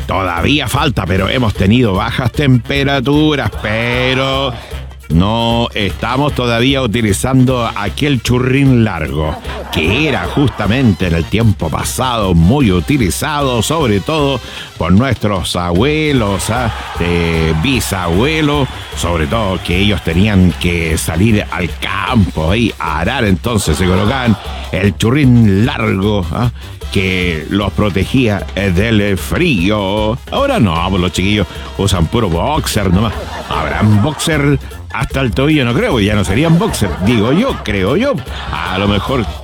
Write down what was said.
todavía falta, pero hemos tenido bajas temperaturas, pero no estamos todavía utilizando aquel churrín largo, que era justamente en el tiempo pasado muy utilizado, sobre todo por nuestros abuelos, bisabuelos, sobre todo que ellos tenían que salir al campo y a arar, entonces se colocaban el churrín largo, que los protegía del frío. Ahora no, pues los chiquillos usan puro boxer nomás. Habrán boxer hasta el tobillo, no creo, ya no serían boxer, creo yo. A lo mejor